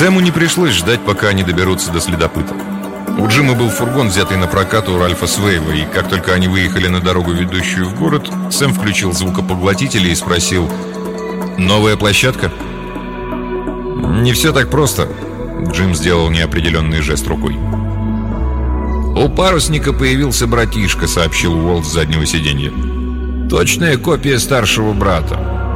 Сэму не пришлось ждать, пока они доберутся до следопыта. У Джима был фургон, взятый на прокат у Ральфа Свейва, и как только они выехали на дорогу, ведущую в город, Сэм включил звукопоглотители и спросил: «Новая площадка?» «Не все так просто», — Джим сделал неопределенный жест рукой. «У парусника появился братишка», — сообщил Уолт с заднего сиденья. «Точная копия старшего брата».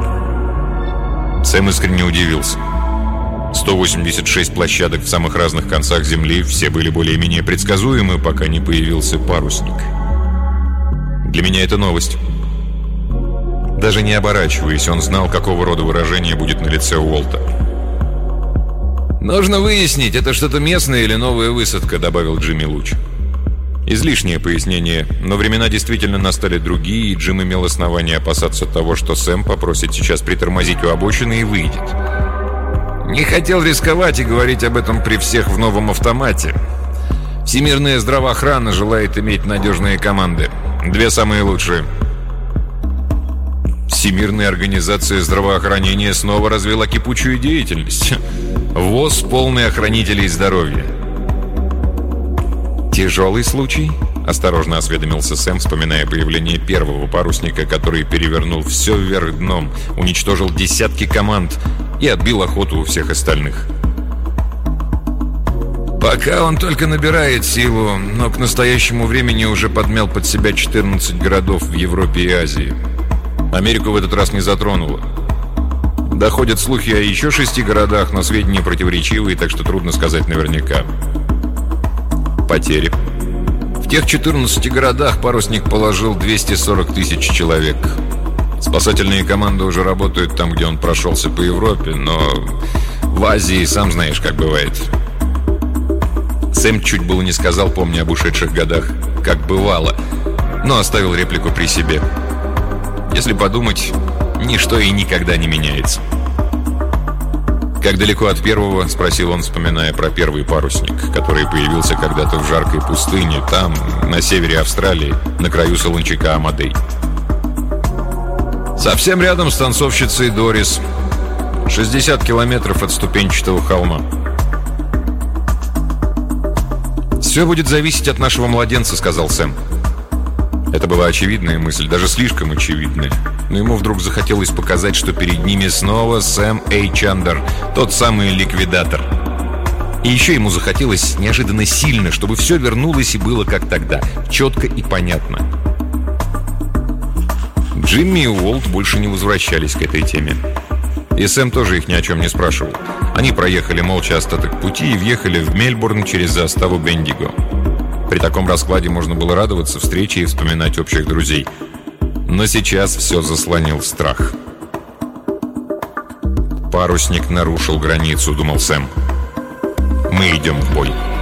Сэм искренне удивился. 186 площадок в самых разных концах Земли, все были более-менее предсказуемы, пока не появился парусник. Для меня это новость. Даже не оборачиваясь, он знал, какого рода выражение будет на лице Уолта. «Нужно выяснить, это что-то местное или новая высадка», — добавил Джимми Луч. Излишнее пояснение, но времена действительно настали другие, и Джим имел основание опасаться того, что Сэм попросит сейчас притормозить у обочины и выйдет. Не хотел рисковать и говорить об этом при всех в новом автомате. Всемирная здравоохрана желает иметь надежные команды. 2 самые лучшие. Всемирная организация здравоохранения снова развела кипучую деятельность. ВОЗ полный охранителей здоровья. «Тяжелый случай?» – осторожно осведомился Сэм, вспоминая появление первого парусника, который перевернул все вверх дном, уничтожил десятки команд и отбил охоту у всех остальных. «Пока он только набирает силу, но к настоящему времени уже подмял под себя 14 городов в Европе и Азии. Америку в этот раз не затронуло. Доходят слухи о еще 6 городах, но сведения противоречивые, так что трудно сказать наверняка. Потери. В тех 14 городах парусник положил 240 тысяч человек. Спасательные команды уже работают там, где он прошелся по Европе, но в Азии, сам знаешь, как бывает». Сэм чуть было не сказал, помня об ушедших годах, как бывало, но оставил реплику при себе. Если подумать, ничто и никогда не меняется. «Как далеко от первого?» – спросил он, вспоминая про первый парусник, который появился когда-то в жаркой пустыне, там, на севере Австралии, на краю солончака Амадей. «Совсем рядом с танцовщицей Дорис. 60 километров от ступенчатого холма». «Все будет зависеть от нашего младенца», — сказал Сэм. Это была очевидная мысль, даже слишком очевидная. Но ему вдруг захотелось показать, что перед ними снова Сэм Эй Чандер, тот самый ликвидатор. И еще ему захотелось неожиданно сильно, чтобы все вернулось и было как тогда, четко и понятно. Джимми и Уолт больше не возвращались к этой теме. И Сэм тоже их ни о чем не спрашивал. Они проехали молча остаток пути и въехали в Мельбурн через заставу Бендиго. При таком раскладе можно было радоваться встрече и вспоминать общих друзей. Но сейчас все заслонил страх. «Парусник нарушил границу», — думал Сэм. «Мы идем в бой».